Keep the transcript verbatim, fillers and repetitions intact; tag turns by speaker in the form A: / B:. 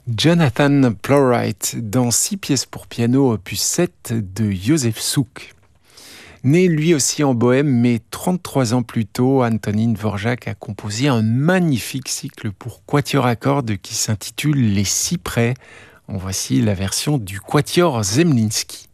A: Jonathan Plowright dans six pièces pour piano opus sept de Józef Suk. Né lui aussi en Bohême, mais trente-trois ans plus tôt, Antonín Dvořák a composé un magnifique cycle pour quatuor à cordes qui s'intitule Les Cyprès. En voici la version du quatuor Zemlinsky.